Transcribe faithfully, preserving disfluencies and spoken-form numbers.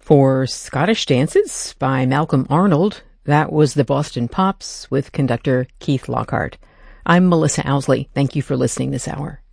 For Scottish Dances by Malcolm Arnold, that was the Boston Pops with conductor Keith Lockhart. I'm Melissa Owsley. Thank you for listening this hour.